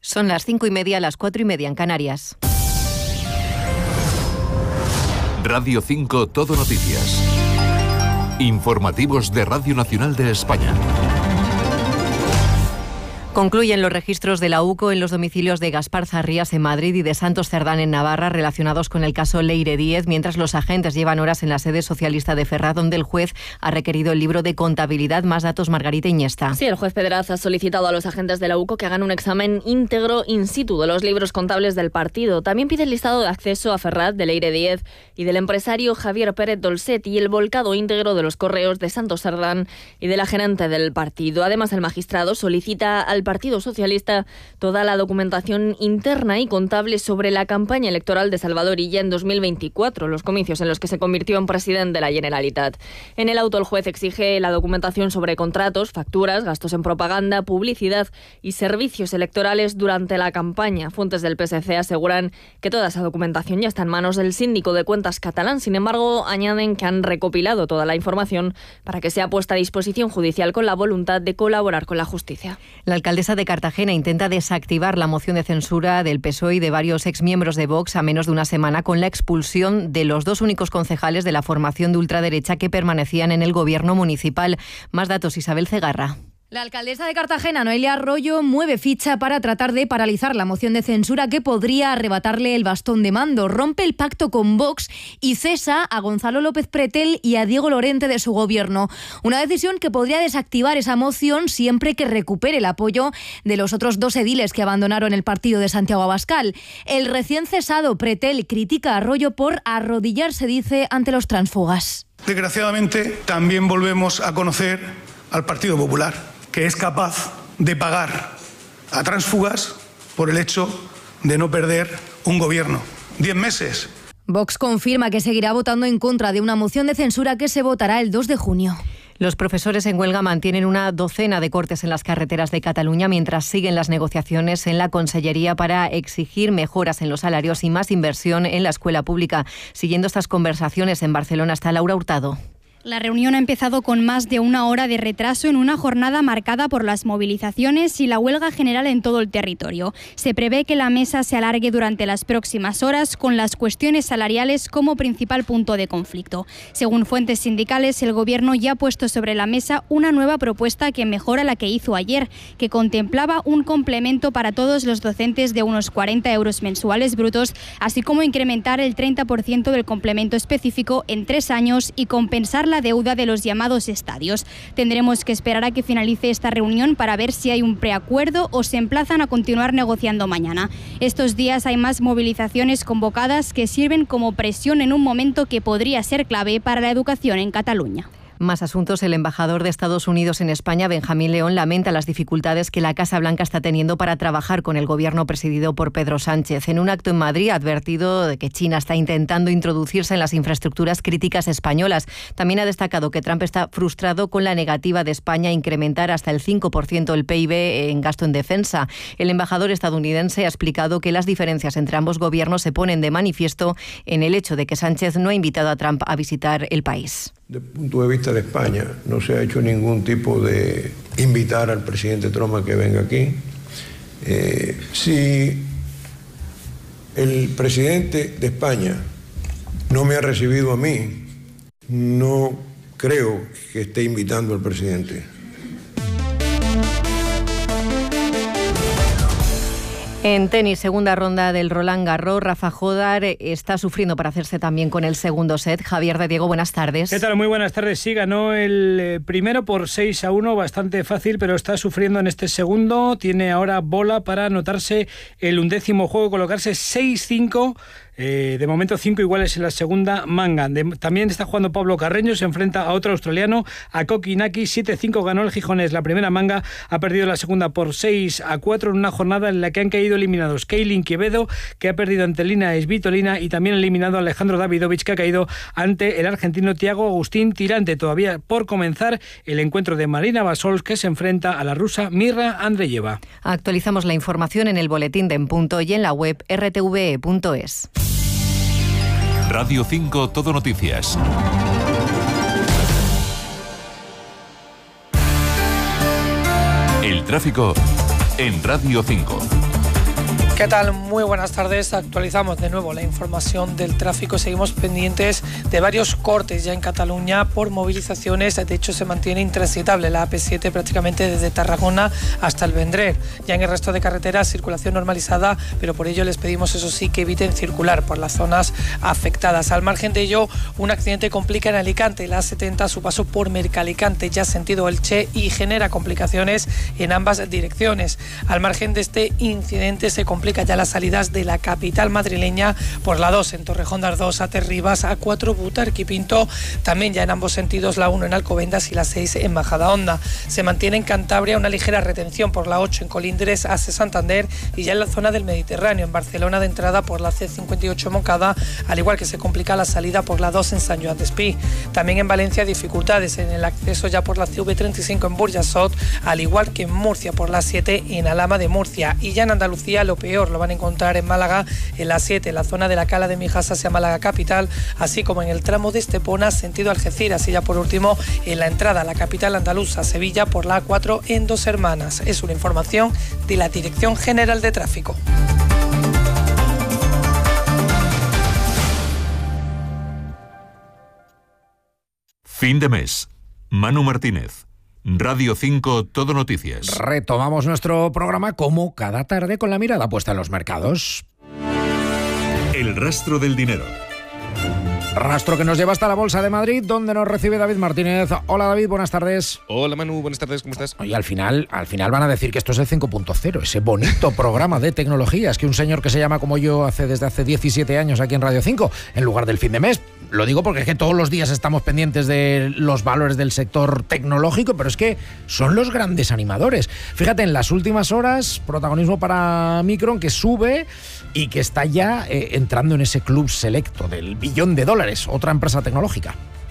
Son las 5:30, las 4:30 en Canarias. Radio 5 Todo Noticias. Informativos de Radio Nacional de España. Concluyen los registros de la UCO en los domicilios de Gaspar Zarrías en Madrid y de Santos Cerdán en Navarra relacionados con el caso Leire Díez, mientras los agentes llevan horas en la sede socialista de Ferraz, donde el juez ha requerido el libro de contabilidad. Más datos, Margarita Iniesta. Sí, el juez Pedraz ha solicitado a los agentes de la UCO que hagan un examen íntegro in situ de los libros contables del partido. También pide el listado de acceso a Ferraz de Leire Díez y del empresario Javier Pérez Dolcet y el volcado íntegro de los correos de Santos Cerdán y de la gerente del partido. Además, el magistrado solicita al Partido Socialista toda la documentación interna y contable sobre la campaña electoral de Salvador Illa en 2024, los comicios en los que se convirtió en presidente de la Generalitat. En el auto, el juez exige la documentación sobre contratos, facturas, gastos en propaganda, publicidad y servicios electorales durante la campaña. Fuentes del PSC aseguran que toda esa documentación ya está en manos del síndico de cuentas catalán. Sin embargo, añaden que han recopilado toda la información para que sea puesta a disposición judicial con la voluntad de colaborar con la justicia. La alcaldesa de Cartagena intenta desactivar la moción de censura del PSOE y de varios exmiembros de Vox a menos de una semana con la expulsión de los dos únicos concejales de la formación de ultraderecha que permanecían en el gobierno municipal. Más datos, Isabel Cegarra. La alcaldesa de Cartagena, Noelia Arroyo, mueve ficha para tratar de paralizar la moción de censura que podría arrebatarle el bastón de mando. Rompe el pacto con Vox y cesa a Gonzalo López Pretel y a Diego Lorente de su gobierno. Una decisión que podría desactivar esa moción siempre que recupere el apoyo de los otros dos ediles que abandonaron el partido de Santiago Abascal. El recién cesado Pretel critica a Arroyo por arrodillarse, dice, ante los tránsfugas. Desgraciadamente, también volvemos a conocer al Partido Popular, que es capaz de pagar a tránsfugas por el hecho de no perder un gobierno. 10 meses. Vox confirma que seguirá votando en contra de una moción de censura que se votará el 2 de junio. Los profesores en huelga mantienen una docena de cortes en las carreteras de Cataluña mientras siguen las negociaciones en la Consellería para exigir mejoras en los salarios y más inversión en la escuela pública. Siguiendo estas conversaciones en Barcelona está Laura Hurtado. La reunión ha empezado con más de una hora de retraso en una jornada marcada por las movilizaciones y la huelga general en todo el territorio. Se prevé que la mesa se alargue durante las próximas horas con las cuestiones salariales como principal punto de conflicto. Según fuentes sindicales, el Gobierno ya ha puesto sobre la mesa una nueva propuesta que mejora la que hizo ayer, que contemplaba un complemento para todos los docentes de unos 40 euros mensuales brutos, así como incrementar el 30% del complemento específico en 3 años y compensar la deuda de los llamados estadios. Tendremos que esperar a que finalice esta reunión para ver si hay un preacuerdo o se emplazan a continuar negociando mañana. Estos días hay más movilizaciones convocadas que sirven como presión en un momento que podría ser clave para la educación en Cataluña. Más asuntos. El embajador de Estados Unidos en España, Benjamín León, lamenta las dificultades que la Casa Blanca está teniendo para trabajar con el gobierno presidido por Pedro Sánchez. En un acto en Madrid ha advertido de que China está intentando introducirse en las infraestructuras críticas españolas. También ha destacado que Trump está frustrado con la negativa de España a incrementar hasta el 5% el PIB en gasto en defensa. El embajador estadounidense ha explicado que las diferencias entre ambos gobiernos se ponen de manifiesto en el hecho de que Sánchez no ha invitado a Trump a visitar el país. Desde el punto de vista de España, no se ha hecho ningún tipo de invitar al presidente Trump a que venga aquí. Si el presidente de España no me ha recibido a mí, no creo que esté invitando al presidente. En tenis, segunda ronda del Roland Garros, Rafa Jodar está sufriendo para hacerse también con el segundo set. Javier de Diego, buenas tardes. ¿Qué tal? Muy buenas tardes. Sí, ganó el primero por 6-1, bastante fácil, pero está sufriendo en este segundo. Tiene ahora bola para anotarse el 11º juego, colocarse 6-5. De momento 5 iguales en la segunda manga. También está jugando Pablo Carreño, se enfrenta a otro australiano, a Kokinaki. 7-5 ganó el gijonés la primera manga, ha perdido la segunda por 6-4 en una jornada en la que han caído eliminados Keilin Quevedo, que ha perdido ante Lina Svitolina, y también eliminado a Alejandro Davidovich, que ha caído ante el argentino Thiago Agustín Tirante. Todavía por comenzar el encuentro de Marina Basols, que se enfrenta a la rusa Mirra Andreyeva. Actualizamos la información en el boletín de En Punto y en la web rtve.es. Radio 5 Todo Noticias. El tráfico en Radio 5. ¿Qué tal? Muy buenas tardes. Actualizamos de nuevo la información del tráfico. Seguimos pendientes de varios cortes ya en Cataluña por movilizaciones. De hecho, se mantiene intransitable la AP7 prácticamente desde Tarragona hasta el Vendrell. Ya en el resto de carreteras, circulación normalizada, pero por ello les pedimos, eso sí, que eviten circular por las zonas afectadas. Al margen de ello, un accidente complica en Alicante. La A70 a su paso por Mercalicante, ya sentido Elche, y genera complicaciones en ambas direcciones. Al margen de este incidente, se complica ya las salidas de la capital madrileña por la 2 en Torrejón de Ardoz, a Terribas, A4 Butarque y Pinto, también ya en ambos sentidos, la 1 en Alcobendas y la 6 en Majadahonda. Se mantiene en Cantabria una ligera retención por la 8 en Colindres, A6 Santander, y ya en la zona del Mediterráneo, en Barcelona, de entrada por la C58 en Montcada, al igual que se complica la salida por la 2 en Sant Joan d'Espí. También en Valencia, dificultades en el acceso ya por la CV35 en Burjasot, al igual que en Murcia por la 7 en Alhama de Murcia. Y ya en Andalucía, lo peor lo van a encontrar en Málaga, en la 7, en la zona de la Cala de Mijas hacia Málaga capital, así como en el tramo de Estepona sentido Algeciras, y ya por último en la entrada a la capital andaluza, Sevilla, por la A4 en Dos Hermanas. Es una información de la Dirección General de Tráfico. Fin de mes. Manu Martínez. Radio 5 Todo Noticias. Retomamos nuestro programa como cada tarde con la mirada puesta en los mercados. El rastro del dinero. Rastro que nos lleva hasta la Bolsa de Madrid, donde nos recibe David Martínez. Hola David, buenas tardes. Hola Manu, buenas tardes, ¿cómo estás? Oye, al final van a decir que esto es el 5.0, ese bonito programa de tecnologías que un señor que se llama como yo hace desde hace 17 años aquí en Radio 5, en lugar del fin de mes. Lo digo porque es que todos los días estamos pendientes de los valores del sector tecnológico, pero es que son los grandes animadores. Fíjate, en las últimas horas, protagonismo para Micron, que sube y que está ya entrando en ese club selecto del $1 billón, otra empresa tecnológica.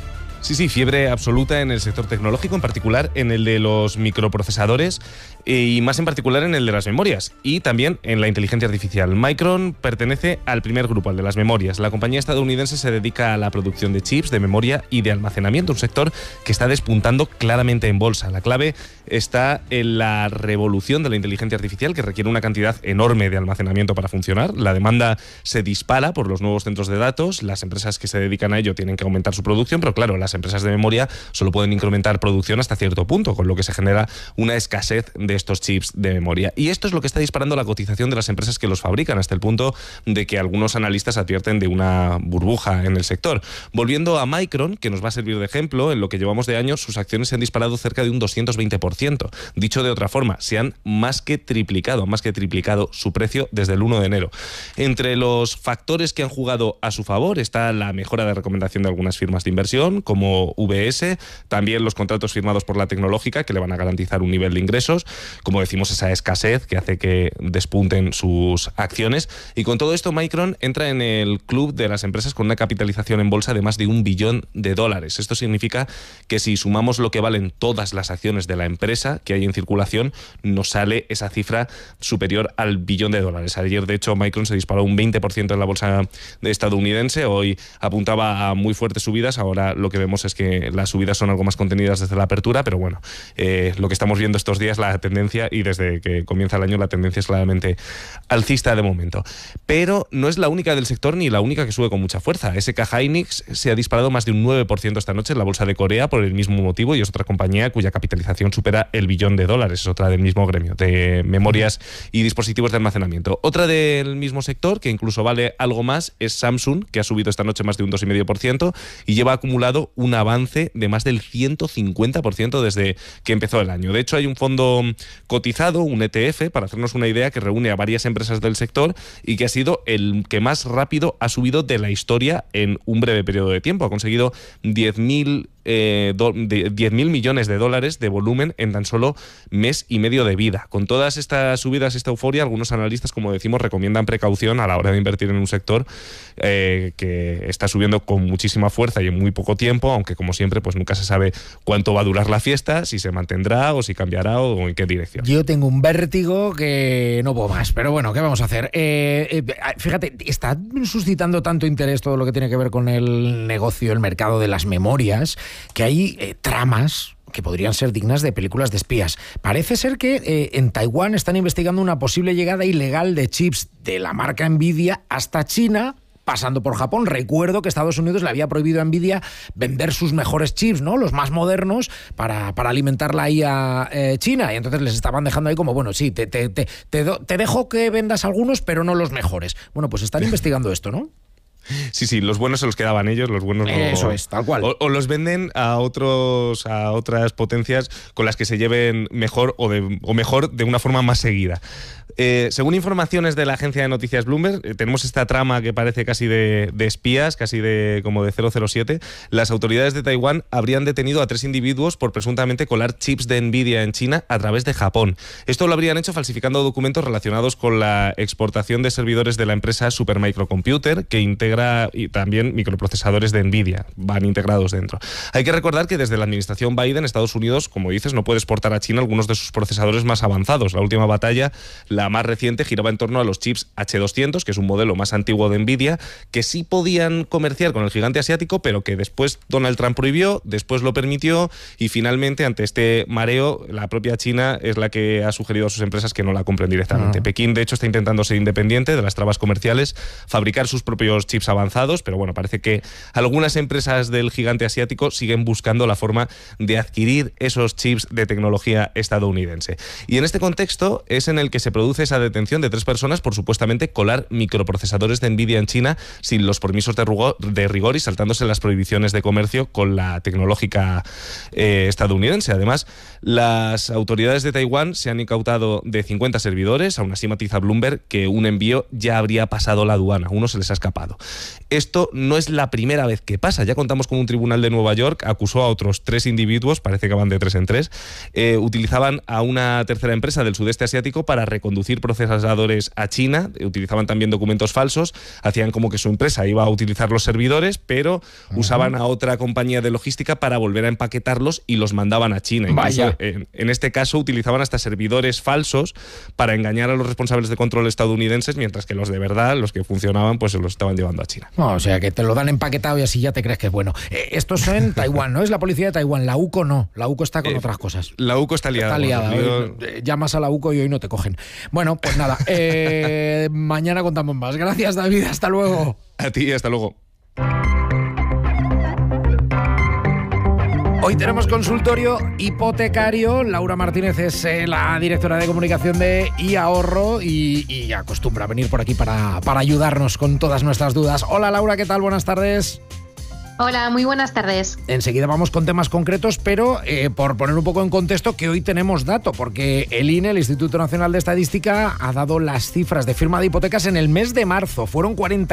Sí, fiebre absoluta en el sector tecnológico, en particular en el de los microprocesadores y más en particular en el de las memorias y también en la inteligencia artificial. Micron pertenece al primer grupo, al de las memorias. La compañía estadounidense se dedica a la producción de chips, de memoria y de almacenamiento, un sector que está despuntando claramente en bolsa. La clave está en la revolución de la inteligencia artificial, que requiere una cantidad enorme de almacenamiento para funcionar. La demanda se dispara por los nuevos centros de datos, las empresas que se dedican a ello tienen que aumentar su producción, pero claro, las empresas de memoria solo pueden incrementar producción hasta cierto punto, con lo que se genera una escasez de estos chips de memoria. Y esto es lo que está disparando la cotización de las empresas que los fabrican, hasta el punto de que algunos analistas advierten de una burbuja en el sector. Volviendo a Micron, que nos va a servir de ejemplo, en lo que llevamos de años, sus acciones se han disparado cerca de un 220%. Dicho de otra forma, se han más que triplicado su precio desde el 1 de enero. Entre los factores que han jugado a su favor está la mejora de recomendación de algunas firmas de inversión, como VS, también los contratos firmados por la tecnológica, que le van a garantizar un nivel de ingresos, como decimos, esa escasez que hace que despunten sus acciones. Y con todo esto, Micron entra en el club de las empresas con una capitalización en bolsa de más de $1 billón. Esto significa que si sumamos lo que valen todas las acciones de la empresa que hay en circulación, nos sale esa cifra superior al $1 billón. Ayer, de hecho, Micron se disparó un 20% en la bolsa estadounidense. Hoy apuntaba a muy fuertes subidas. Ahora lo que vemos es que las subidas son algo más contenidas desde la apertura, pero bueno, lo que estamos viendo estos días, la tendencia, y desde que comienza el año la tendencia es claramente alcista de momento. Pero no es la única del sector ni la única que sube con mucha fuerza. SK Hynix se ha disparado más de un 9% esta noche en la bolsa de Corea por el mismo motivo, y es otra compañía cuya capitalización supera el $1 billón. Es otra del mismo gremio de memorias y dispositivos de almacenamiento. Otra del mismo sector, que incluso vale algo más, es Samsung, que ha subido esta noche más de un 2,5% y lleva acumulado un avance de más del 150% desde que empezó el año. De hecho, hay un fondo cotizado, un ETF, para hacernos una idea, que reúne a varias empresas del sector y que ha sido el que más rápido ha subido de la historia en un breve periodo de tiempo. Ha conseguido 10.000 millones de dólares de volumen en tan solo mes y medio de vida. Con todas estas subidas, esta euforia, algunos analistas, como decimos, recomiendan precaución a la hora de invertir en un sector que está subiendo con muchísima fuerza y en muy poco tiempo, aunque como siempre pues nunca se sabe cuánto va a durar la fiesta, si se mantendrá o si cambiará o en qué dirección. Yo tengo un vértigo que no puedo más, pero bueno, ¿qué vamos a hacer? Fíjate, está suscitando tanto interés todo lo que tiene que ver con el negocio, el mercado de las memorias, que hay tramas que podrían ser dignas de películas de espías. Parece ser que en Taiwán están investigando una posible llegada ilegal de chips de la marca Nvidia hasta China, pasando por Japón. Recuerdo que Estados Unidos le había prohibido a Nvidia vender sus mejores chips, ¿no? Los más modernos, para alimentarla ahí a China. Y entonces les estaban dejando ahí como, bueno, sí, te dejo que vendas algunos, pero no los mejores. Bueno, pues están investigando esto, ¿no? Sí, los buenos se los quedaban ellos, los buenos Eso es, tal cual. O los venden a otras potencias con las que se lleven mejor o mejor de una forma más seguida. Según informaciones de la agencia de noticias Bloomberg, tenemos esta trama que parece casi de espías, casi como de 007. Las autoridades de Taiwán habrían detenido a 3 individuos por presuntamente colar chips de Nvidia en China a través de Japón. Esto lo habrían hecho falsificando documentos relacionados con la exportación de servidores de la empresa Supermicrocomputer, que integra y también microprocesadores de Nvidia, van integrados dentro. Hay que recordar que desde la administración Biden, Estados Unidos, como dices, no puede exportar a China algunos de sus procesadores más avanzados. La última batalla, la más reciente, giraba en torno a los chips H200, que es un modelo más antiguo de Nvidia, que sí podían comerciar con el gigante asiático, pero que después Donald Trump prohibió, después lo permitió, y finalmente, ante este mareo, la propia China es la que ha sugerido a sus empresas que no la compren directamente. Pekín, de hecho, está intentando ser independiente de las trabas comerciales, fabricar sus propios chips avanzados, pero bueno, parece que algunas empresas del gigante asiático siguen buscando la forma de adquirir esos chips de tecnología estadounidense. Y en este contexto es en el que se produce esa detención de 3 personas por supuestamente colar microprocesadores de Nvidia en China sin los permisos de rigor y saltándose las prohibiciones de comercio con la tecnológica estadounidense. Además, las autoridades de Taiwán se han incautado de 50 servidores. Aún así matiza Bloomberg que un envío ya habría pasado la aduana, uno se les ha escapado. Esto no es la primera vez que pasa. Ya contamos con un tribunal de Nueva York acusó a otros 3 individuos, parece que van de 3 en 3, utilizaban a una tercera empresa del sudeste asiático para reconducir procesadores a China, utilizaban también documentos falsos, hacían como que su empresa iba a utilizar los servidores, pero usaban a otra compañía de logística para volver a empaquetarlos y los mandaban a China. Incluso, en este caso utilizaban hasta servidores falsos para engañar a los responsables de control estadounidenses, mientras que los de verdad, los que funcionaban, pues se los estaban llevando a China. No, o sea, que te lo dan empaquetado y así ya te crees que es bueno. Esto es en Taiwán, ¿no? Es la policía de Taiwán. La UCO no. La UCO está con otras cosas. La UCO está liada. Hoy, llamas a la UCO y hoy no te cogen. Bueno, pues nada. Mañana contamos más. Gracias, David. Hasta luego. A ti, hasta luego. Hoy tenemos consultorio hipotecario. Laura Martínez es la directora de comunicación de iAhorro y acostumbra a venir por aquí para ayudarnos con todas nuestras dudas. Hola Laura, ¿qué tal? Buenas tardes. Hola, muy buenas tardes. Enseguida vamos con temas concretos, pero por poner un poco en contexto que hoy tenemos dato, porque el INE, el Instituto Nacional de Estadística, ha dado las cifras de firma de hipotecas en el mes de marzo. Fueron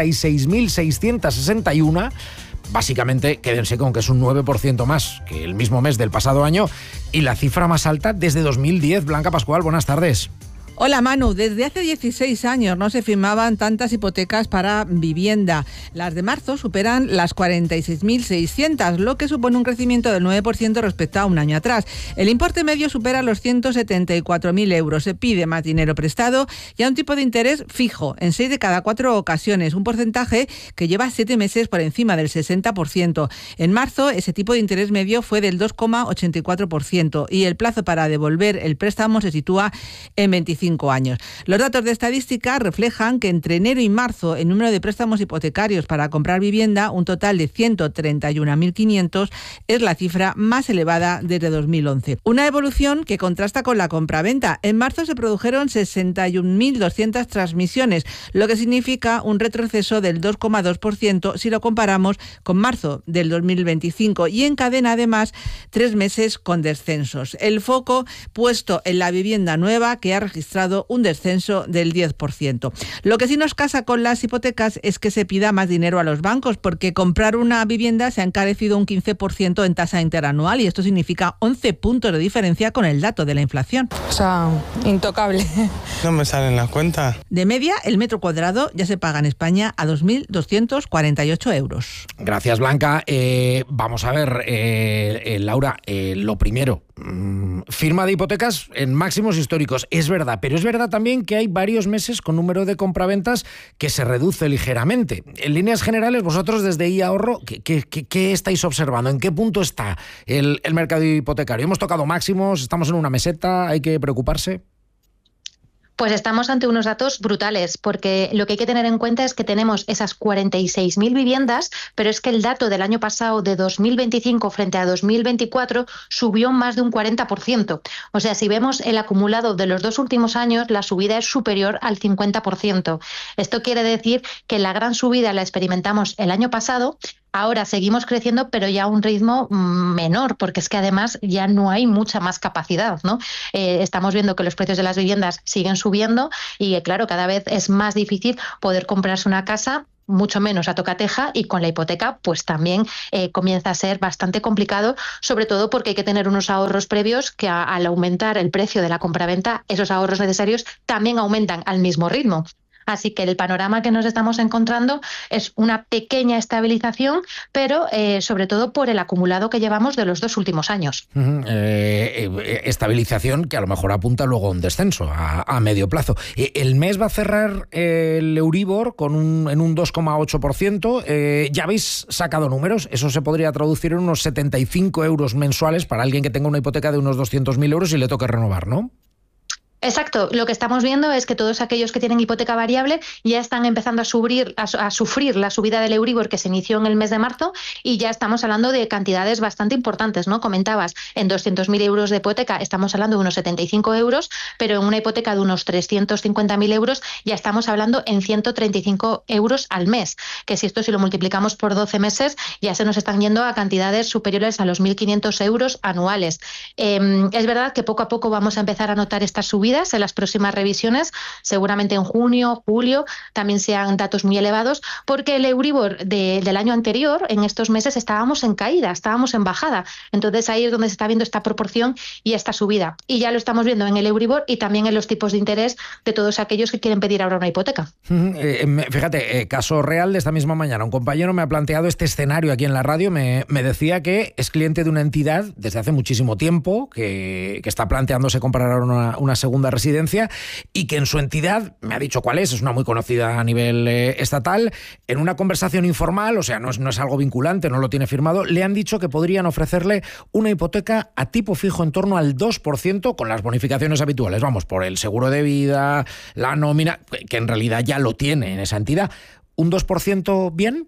46.661. Básicamente, quédense con que es un 9% más que el mismo mes del pasado año y la cifra más alta desde 2010. Blanca Pascual, buenas tardes. Hola Manu, desde hace 16 años no se firmaban tantas hipotecas para vivienda. Las de marzo superan las 46.600, lo que supone un crecimiento del 9% respecto a un año atrás. El importe medio supera los 174.000 euros. Se pide más dinero prestado y a un tipo de interés fijo en 6 de cada 4 ocasiones, un porcentaje que lleva 7 meses por encima del 60%. En marzo ese tipo de interés medio fue del 2,84% y el plazo para devolver el préstamo se sitúa en 25 años. Los datos de estadística reflejan que entre enero y marzo el número de préstamos hipotecarios para comprar vivienda, un total de 131.500, es la cifra más elevada desde 2011. Una evolución que contrasta con la compraventa. En marzo se produjeron 61.200 transmisiones, lo que significa un retroceso del 2,2% si lo comparamos con marzo del 2025 y encadena además 3 meses con descensos. El foco puesto en la vivienda nueva, que ha registrado un descenso del 10%. Lo que sí nos casa con las hipotecas es que se pida más dinero a los bancos, porque comprar una vivienda se ha encarecido un 15% en tasa interanual y esto significa 11 puntos de diferencia con el dato de la inflación. O sea, intocable. No me salen las cuentas. De media, el metro cuadrado ya se paga en España a 2.248 euros. Gracias, Blanca. Vamos a ver, Laura, lo primero, Firma de hipotecas en máximos históricos, es verdad, pero es verdad también que hay varios meses con número de compraventas que se reduce ligeramente. En líneas generales, vosotros desde iAhorro, ¿qué estáis observando? ¿En qué punto está el mercado hipotecario? ¿Hemos tocado máximos? ¿Estamos en una meseta? ¿Hay que preocuparse? Pues estamos ante unos datos brutales, porque lo que hay que tener en cuenta es que tenemos esas 46.000 viviendas, pero es que el dato del año pasado, de 2025 frente a 2024, subió más de un 40%. O sea, si vemos el acumulado de los 2 últimos años, la subida es superior al 50%. Esto quiere decir que la gran subida la experimentamos el año pasado. Ahora seguimos creciendo, pero ya a un ritmo menor, porque es que además ya no hay mucha más capacidad, ¿no? Estamos viendo que los precios de las viviendas siguen subiendo y, claro, cada vez es más difícil poder comprarse una casa, mucho menos a tocateja, y con la hipoteca pues también comienza a ser bastante complicado, sobre todo porque hay que tener unos ahorros previos que al aumentar el precio de la compraventa, esos ahorros necesarios también aumentan al mismo ritmo. Así que el panorama que nos estamos encontrando es una pequeña estabilización, pero sobre todo por el acumulado que llevamos de los 2 últimos años. Estabilización que a lo mejor apunta luego a un descenso a medio plazo. El mes va a cerrar el Euribor en un 2,8%. Ya habéis sacado números. Eso se podría traducir en unos 75 euros mensuales para alguien que tenga una hipoteca de unos 200.000 euros y le toque renovar, ¿no? Exacto. Lo que estamos viendo es que todos aquellos que tienen hipoteca variable ya están empezando a sufrir la subida del Euribor que se inició en el mes de marzo, y ya estamos hablando de cantidades bastante importantes, ¿no? Comentabas, en 200.000 euros de hipoteca estamos hablando de unos 75 euros, pero en una hipoteca de unos 350.000 euros ya estamos hablando en 135 euros al mes, que si lo multiplicamos por 12 meses ya se nos están yendo a cantidades superiores a los 1.500 euros anuales. Es verdad que poco a poco vamos a empezar a notar estas subidas en las próximas revisiones, seguramente en junio, julio, también sean datos muy elevados, porque el Euribor del año anterior, en estos meses estábamos en caída, estábamos en bajada. Entonces ahí es donde se está viendo esta proporción y esta subida. Y ya lo estamos viendo en el Euribor y también en los tipos de interés de todos aquellos que quieren pedir ahora una hipoteca. Fíjate, caso real de esta misma mañana. Un compañero me ha planteado este escenario aquí en la radio, me decía que es cliente de una entidad desde hace muchísimo tiempo, que está planteándose comprar ahora una segunda residencia, y que en su entidad, me ha dicho cuál es una muy conocida a nivel estatal, en una conversación informal, o sea, no es algo vinculante, no lo tiene firmado, le han dicho que podrían ofrecerle una hipoteca a tipo fijo en torno al 2% con las bonificaciones habituales, vamos, por el seguro de vida, la nómina, que en realidad ya lo tiene en esa entidad. ¿Un 2% bien?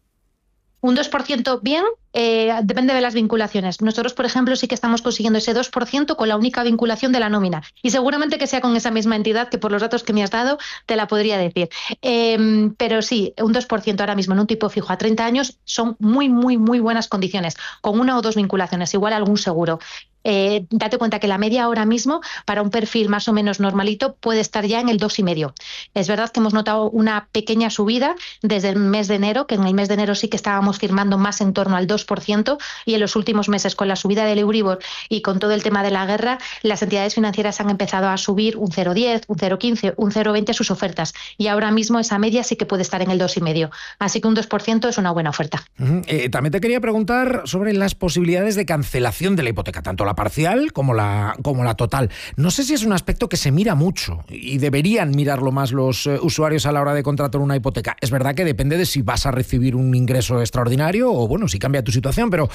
Un 2% bien, depende de las vinculaciones. Nosotros, por ejemplo, sí que estamos consiguiendo ese 2% con la única vinculación de la nómina. Y seguramente que sea con esa misma entidad, que por los datos que me has dado te la podría decir. Pero sí, un 2% ahora mismo en un tipo fijo a 30 años son muy, muy, muy buenas condiciones, con 1 o 2 vinculaciones, igual algún seguro. Date cuenta que la media ahora mismo para un perfil más o menos normalito puede estar ya en el 2,5. Es verdad que hemos notado una pequeña subida desde el mes de enero, que en el mes de enero sí que estábamos firmando más en torno al 2%, y en los últimos meses con la subida del Euribor y con todo el tema de la guerra, las entidades financieras han empezado a subir un 0,10, un 0,15, un 0,20 sus ofertas, y ahora mismo esa media sí que puede estar en el 2,5. Así que un 2% es una buena oferta. También te quería preguntar sobre las posibilidades de cancelación de la hipoteca, tanto la parcial como la total. No sé si es un aspecto que se mira mucho y deberían mirarlo más los usuarios a la hora de contratar una hipoteca. Es verdad que depende de si vas a recibir un ingreso extraordinario o, bueno, si cambia tu situación, pero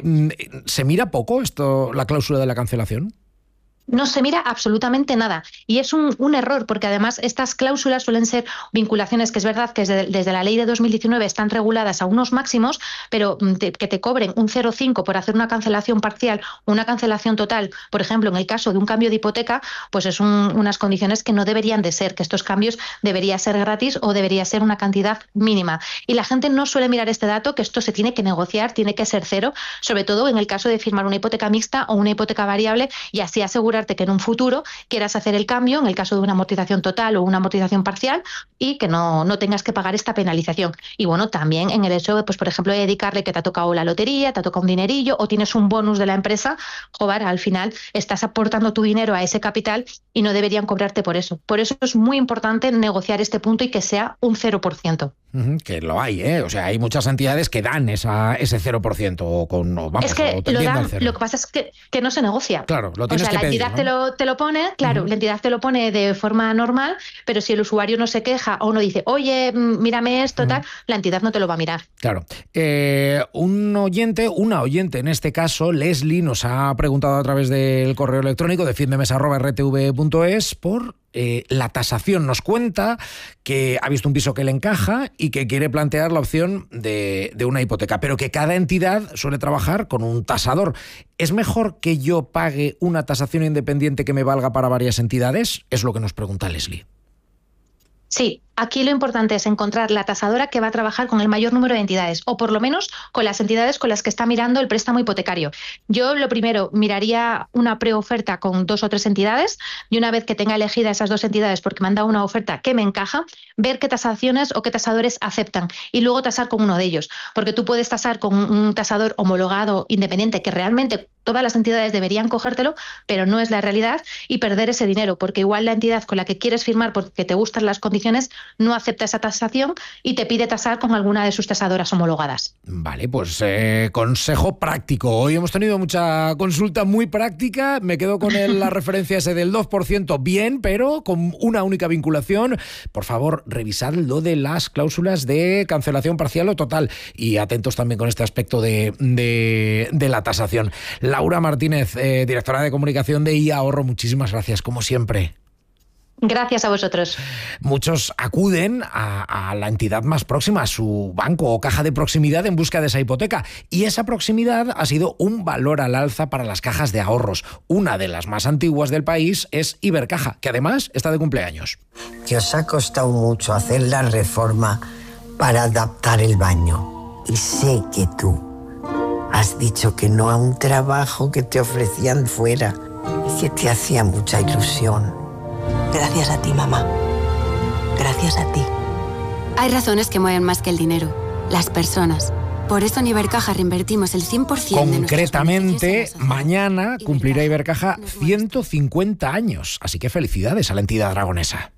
¿se mira poco la cláusula de la cancelación? No se mira absolutamente nada, y es un error, porque además estas cláusulas suelen ser vinculaciones que es verdad que desde la ley de 2019 están reguladas a unos máximos, pero que te cobren un 0,5 por hacer una cancelación parcial o una cancelación total, por ejemplo, en el caso de un cambio de hipoteca, pues es unas condiciones que no deberían de ser, que estos cambios debería ser gratis o debería ser una cantidad mínima. Y la gente no suele mirar este dato, que esto se tiene que negociar, tiene que ser cero, sobre todo en el caso de firmar una hipoteca mixta o una hipoteca variable, y así asegurar que en un futuro quieras hacer el cambio en el caso de una amortización total o una amortización parcial, y que no tengas que pagar esta penalización. Y bueno, también en el hecho de, pues por ejemplo, de dedicarle que te ha tocado la lotería, te ha tocado un dinerillo o tienes un bonus de la empresa, joder, al final estás aportando tu dinero a ese capital y no deberían cobrarte por eso. Por eso es muy importante negociar este punto y que sea un 0%. Que lo hay, ¿eh? O sea, hay muchas entidades que dan ese 0% o con, vamos, es que lo dan, lo que pasa es que no se negocia. Claro, lo tienes que pedir, la entidad te lo pone, claro, la entidad te lo pone de forma normal, pero si el usuario no se queja o no dice, oye, mírame esto, tal, la entidad no te lo va a mirar. Claro. Una oyente en este caso, Leslie, nos ha preguntado a través del correo electrónico de findemesa@rtv.es por la tasación. Nos cuenta que ha visto un piso que le encaja y que quiere plantear la opción de una hipoteca, pero que cada entidad suele trabajar con un tasador. ¿Es mejor que yo pague una tasación independiente que me valga para varias entidades? Es lo que nos pregunta Leslie. Sí, aquí lo importante es encontrar la tasadora que va a trabajar con el mayor número de entidades, o por lo menos con las entidades con las que está mirando el préstamo hipotecario. Yo lo primero miraría una preoferta con 2 o 3 entidades, y una vez que tenga elegida esas 2 entidades porque me han dado una oferta que me encaja, ver qué tasaciones o qué tasadores aceptan y luego tasar con uno de ellos, porque tú puedes tasar con un tasador homologado independiente que realmente todas las entidades deberían cogértelo, pero no es la realidad, y perder ese dinero, porque igual la entidad con la que quieres firmar porque te gustan las condiciones no acepta esa tasación y te pide tasar con alguna de sus tasadoras homologadas. Vale, pues consejo práctico. Hoy hemos tenido mucha consulta muy práctica. Me quedo con la referencia ese del 2%, bien, pero con una única vinculación. Por favor, revisad lo de las cláusulas de cancelación parcial o total, y atentos también con este aspecto de la tasación. Laura Martínez, directora de comunicación de iAhorro, muchísimas gracias, como siempre. Gracias a vosotros. Muchos acuden a la entidad más próxima, a su banco o caja de proximidad, en busca de esa hipoteca. Y esa proximidad ha sido un valor al alza para las cajas de ahorros. Una de las más antiguas del país es Ibercaja, que además está de cumpleaños. Que os ha costado mucho hacer la reforma para adaptar el baño. Y sé que tú has dicho que no a un trabajo que te ofrecían fuera y que te hacía mucha ilusión. Gracias a ti, mamá. Gracias a ti. Hay razones que mueven más que el dinero. Las personas. Por eso en Ibercaja reinvertimos el 100% Concretamente, mañana cumplirá Ibercaja 150 años. Así que felicidades a la entidad aragonesa.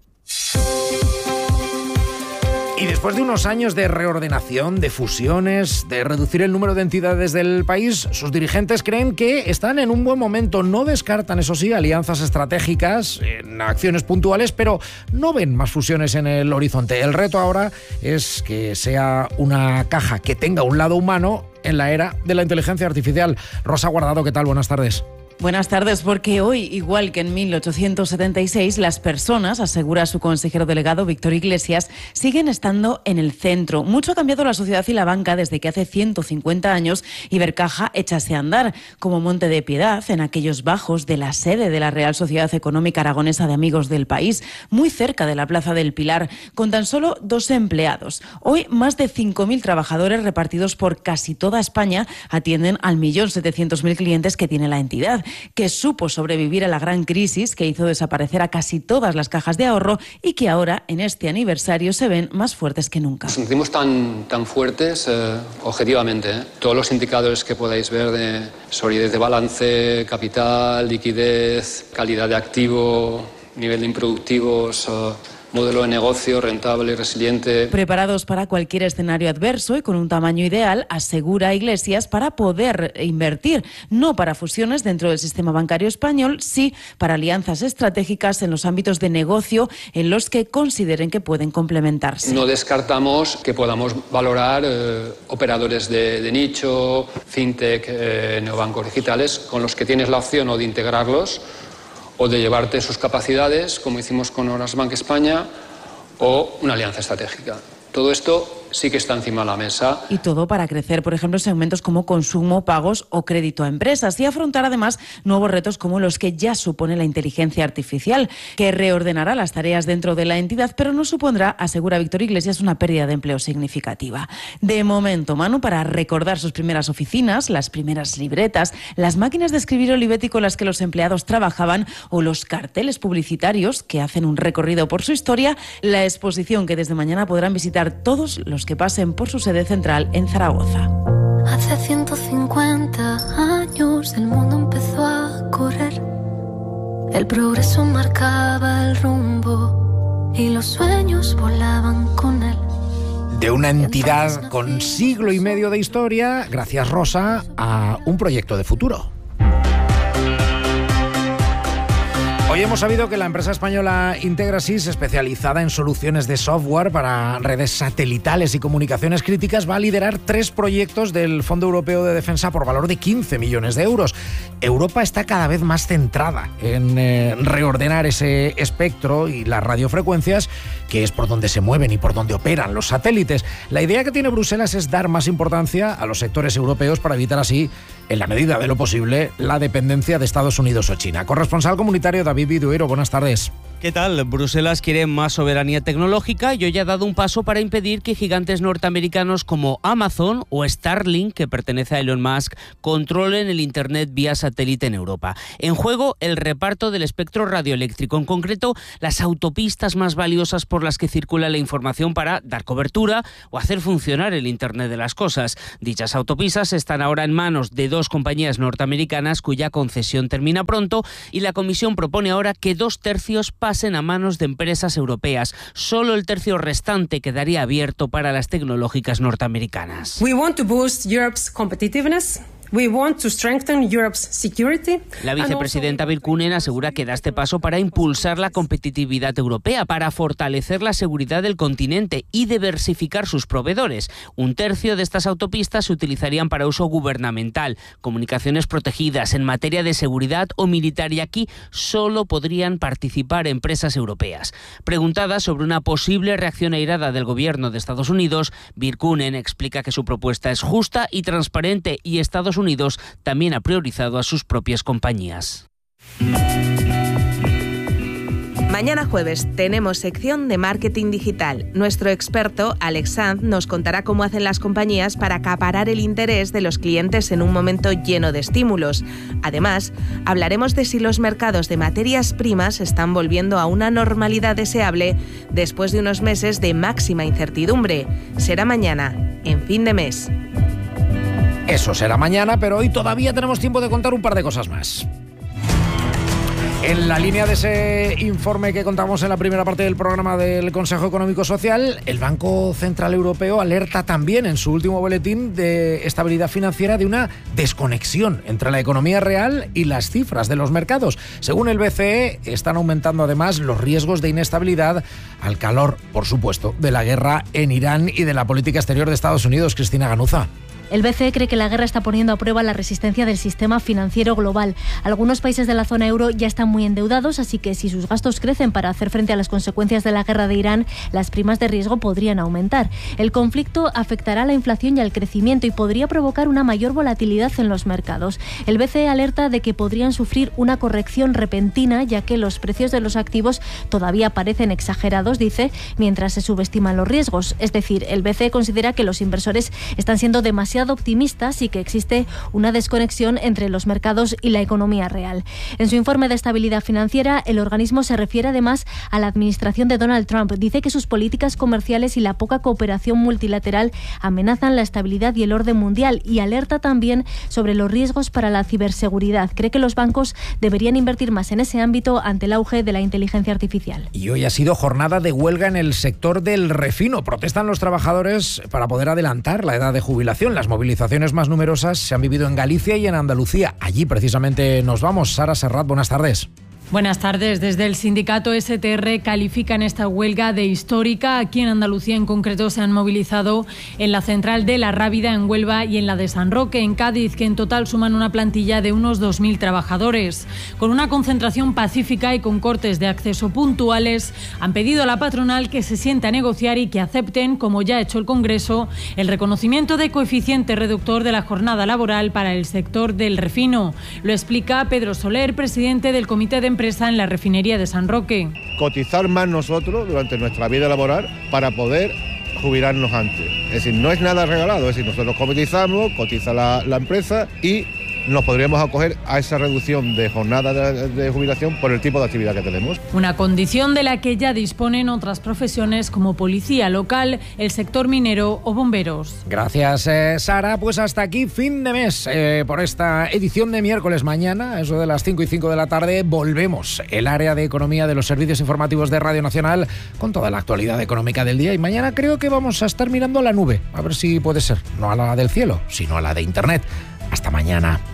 Y después de unos años de reordenación, de fusiones, de reducir el número de entidades del país, sus dirigentes creen que están en un buen momento. No descartan, eso sí, alianzas estratégicas en acciones puntuales, pero no ven más fusiones en el horizonte. El reto ahora es que sea una caja que tenga un lado humano en la era de la inteligencia artificial. Rosa Guardado, ¿qué tal? Buenas tardes. Buenas tardes, porque hoy, igual que en 1876, las personas, asegura su consejero delegado Víctor Iglesias, siguen estando en el centro. Mucho ha cambiado la sociedad y la banca desde que hace 150 años Ibercaja echase a andar, como Monte de Piedad, en aquellos bajos de la sede de la Real Sociedad Económica Aragonesa de Amigos del País, muy cerca de la Plaza del Pilar, con tan solo 2 empleados. Hoy, más de 5.000 trabajadores repartidos por casi toda España atienden al 1.700.000 clientes que tiene la entidad, que supo sobrevivir a la gran crisis que hizo desaparecer a casi todas las cajas de ahorro y que ahora, en este aniversario, se ven más fuertes que nunca. Nos sentimos tan fuertes objetivamente. Todos los indicadores que podáis ver de solidez de balance, capital, liquidez, calidad de activo, nivel de improductivos, modelo de negocio rentable y resiliente. Preparados para cualquier escenario adverso y con un tamaño ideal, asegura Iglesias, para poder invertir, no para fusiones dentro del sistema bancario español, sí para alianzas estratégicas en los ámbitos de negocio en los que consideren que pueden complementarse. No descartamos que podamos valorar operadores de nicho, fintech, neobancos digitales, con los que tienes la opción o de integrarlos o de llevarte sus capacidades, como hicimos con Orange Bank España, o una alianza estratégica. Todo esto sí que está encima de la mesa. Y todo para crecer, por ejemplo, en segmentos como consumo, pagos o crédito a empresas, y afrontar además nuevos retos como los que ya supone la inteligencia artificial, que reordenará las tareas dentro de la entidad, pero no supondrá, asegura Víctor Iglesias, una pérdida de empleo significativa. De momento, Manu, para recordar sus primeras oficinas, las primeras libretas, las máquinas de escribir Olivetti con las que los empleados trabajaban o los carteles publicitarios que hacen un recorrido por su historia, la exposición que desde mañana podrán visitar todos los que pasen por su sede central en Zaragoza. Hace 150 años el mundo empezó a correr. El progreso marcaba el rumbo y los sueños volaban con él. de una entidad con siglo y medio de historia, gracias Rosa, a un proyecto de futuro. Hoy hemos sabido que la empresa española Integrasys, especializada en soluciones de software para redes satelitales y comunicaciones críticas, va a liderar 3 proyectos del Fondo Europeo de Defensa por valor de 15 millones de euros. Europa está cada vez más centrada en reordenar ese espectro y las radiofrecuencias, que es por donde se mueven y por donde operan los satélites. La idea que tiene Bruselas es dar más importancia a los sectores europeos para evitar así, en la medida de lo posible, la dependencia de Estados Unidos o China. Corresponsal comunitario David Viduero, buenas tardes. ¿Qué tal? Bruselas quiere más soberanía tecnológica y hoy ha dado un paso para impedir que gigantes norteamericanos como Amazon o Starlink, que pertenece a Elon Musk, controlen el Internet vía satélite en Europa. En juego, el reparto del espectro radioeléctrico, en concreto, las autopistas más valiosas por las que circula la información para dar cobertura o hacer funcionar el Internet de las cosas. Dichas autopistas están ahora en manos de 2 compañías norteamericanas cuya concesión termina pronto y la Comisión propone ahora que 2/3 pasen a manos de empresas europeas. Solo el tercio restante quedaría abierto para las tecnológicas norteamericanas. We want to boost Europe's competitiveness. We want to strengthen Europe's security. La vicepresidenta Virkkunen asegura que da este paso para impulsar la competitividad europea, para fortalecer la seguridad del continente y diversificar sus proveedores. 1/3 de estas autopistas se utilizarían para uso gubernamental, comunicaciones protegidas, en materia de seguridad o militar, y aquí solo podrían participar empresas europeas. Preguntada sobre una posible reacción airada del gobierno de Estados Unidos, Virkkunen explica que su propuesta es justa y transparente y Estados Unidos también ha priorizado a sus propias compañías. Mañana jueves tenemos sección de marketing digital. Nuestro experto, Alex Sanz, nos contará cómo hacen las compañías para acaparar el interés de los clientes en un momento lleno de estímulos. Además, hablaremos de si los mercados de materias primas están volviendo a una normalidad deseable después de unos meses de máxima incertidumbre. Será mañana, en Fin de Mes. Eso será mañana, pero hoy todavía tenemos tiempo de contar un par de cosas más. En la línea de ese informe que contamos en la primera parte del programa del Consejo Económico Social, el Banco Central Europeo alerta también en su último boletín de estabilidad financiera de una desconexión entre la economía real y las cifras de los mercados. Según el BCE, están aumentando además los riesgos de inestabilidad al calor, por supuesto, de la guerra en Irán y de la política exterior de Estados Unidos. Cristina Ganuza. El BCE cree que la guerra está poniendo a prueba la resistencia del sistema financiero global. Algunos países de la zona euro ya están muy endeudados, así que si sus gastos crecen para hacer frente a las consecuencias de la guerra de Irán, las primas de riesgo podrían aumentar. El conflicto afectará a la inflación y al crecimiento y podría provocar una mayor volatilidad en los mercados. El BCE alerta de que podrían sufrir una corrección repentina, ya que los precios de los activos todavía parecen exagerados, dice, mientras se subestiman los riesgos. Es decir, el BCE considera que los inversores están siendo demasiado optimistas y que existe una desconexión entre los mercados y la economía real. En su informe de estabilidad financiera, el organismo se refiere además a la administración de Donald Trump. Dice que sus políticas comerciales y la poca cooperación multilateral amenazan la estabilidad y el orden mundial, y alerta también sobre los riesgos para la ciberseguridad. Cree que los bancos deberían invertir más en ese ámbito ante el auge de la inteligencia artificial. Y hoy ha sido jornada de huelga en el sector del refino. Protestan los trabajadores para poder adelantar la edad de jubilación. Las movilizaciones más numerosas se han vivido en Galicia y en Andalucía. Allí precisamente nos vamos. Sara Serrat, buenas tardes. Buenas tardes. Desde el sindicato STR califican esta huelga de histórica. Aquí en Andalucía en concreto se han movilizado en la central de La Rábida, en Huelva, y en la de San Roque, en Cádiz, que en total suman una plantilla de unos 2.000 trabajadores. Con una concentración pacífica y con cortes de acceso puntuales, han pedido a la patronal que se siente a negociar y que acepten, como ya ha hecho el Congreso, el reconocimiento de coeficiente reductor de la jornada laboral para el sector del refino. Lo explica Pedro Soler, presidente del Comité de Empresa en la refinería de San Roque. Cotizar más nosotros durante nuestra vida laboral para poder jubilarnos antes. Es decir, no es nada regalado, es decir, nosotros cotizamos, cotiza la empresa y nos podríamos acoger a esa reducción de jornada de jubilación por el tipo de actividad que tenemos. Una condición de la que ya disponen otras profesiones como policía local, el sector minero o bomberos. Gracias, Sara. Pues hasta aquí fin de mes por esta edición de miércoles. Mañana, eso de las 5:05 de la tarde, volvemos el área de economía de los servicios informativos de Radio Nacional con toda la actualidad económica del día. Y mañana creo que vamos a estar mirando a la nube, a ver si puede ser, no a la del cielo, sino a la de Internet. Hasta mañana.